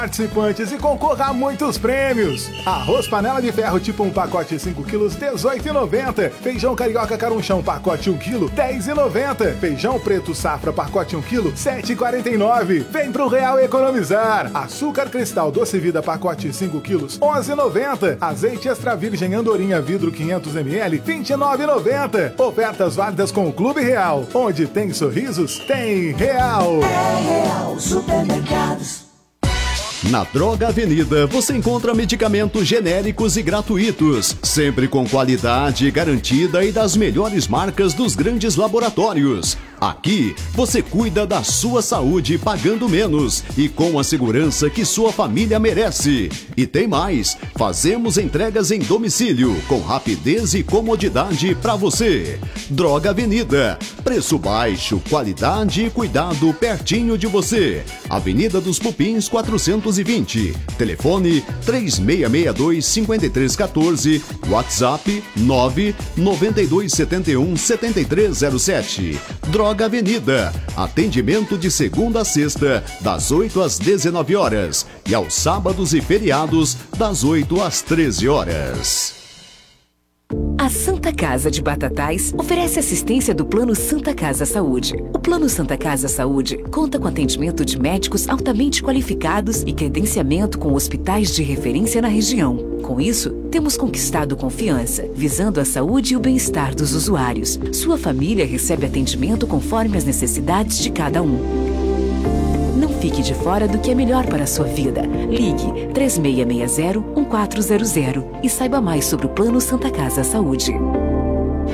Participantes e concorra a muitos prêmios. Arroz panela de ferro tipo 1 pacote 5 quilos, R$18,90. Feijão carioca carunchão pacote 1 quilo, R$10,90. Feijão preto safra pacote 1 quilo, R$7,49. Vem pro Real economizar. Açúcar cristal doce vida pacote 5 quilos, R$11,90. Azeite extra virgem andorinha vidro 500 ml, R$29,90. Ofertas válidas com o Clube Real. Onde tem sorrisos, tem Real. É Real Supermercados. Na Droga Avenida você encontra medicamentos genéricos e gratuitos, sempre com qualidade garantida e das melhores marcas dos grandes laboratórios. Aqui você cuida da sua saúde pagando menos e com a segurança que sua família merece. E tem mais, fazemos entregas em domicílio com rapidez e comodidade para você. Droga Avenida, preço baixo, qualidade e cuidado pertinho de você. Avenida dos Pupins 420, telefone 3662-5314, WhatsApp 99271-7307. Droga Avenida, atendimento de segunda a sexta, das 8 às 19 horas e aos sábados e feriados, das 8 às 13 horas. A Santa Casa de Batatais oferece assistência do Plano Santa Casa Saúde. O Plano Santa Casa Saúde conta com atendimento de médicos altamente qualificados e credenciamento com hospitais de referência na região. Com isso, temos conquistado confiança, visando a saúde e o bem-estar dos usuários. Sua família recebe atendimento conforme as necessidades de cada um. Não fique de fora do que é melhor para a sua vida. Ligue 3660-1400 e saiba mais sobre o Plano Santa Casa Saúde.